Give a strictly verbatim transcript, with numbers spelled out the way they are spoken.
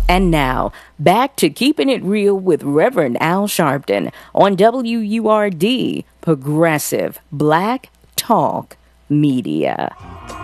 And now, back to Keeping It Real with Reverend Al Sharpton on W U R D, Progressive Black Talk Media.